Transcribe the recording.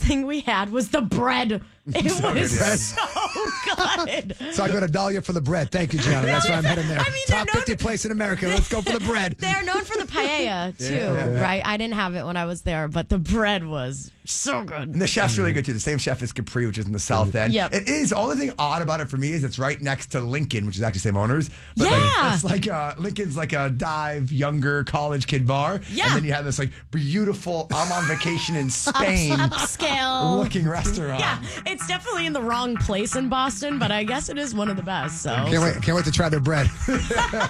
thing we had was the bread. It was so good. So I go to Dahlia for the bread. Thank you, Gianna. That's why I'm heading there. I mean, Top 50 place in America. Let's go for the bread. They're known for the paella, too, right? I didn't have it when I was there, but the bread was so good. And the chef's really good, too. The same chef as Capri, which is in the South End. Yep. It is. The only thing odd about it for me is it's right next to Lincoln, which is actually the same owners. But it's like Lincoln's like a dive, younger college kid bar. Yeah. And then you have this like beautiful, I'm on vacation in Spain upscale looking restaurant. Yeah, it's definitely in the wrong place in Boston, but I guess it is one of the best. So Can't wait to try their bread.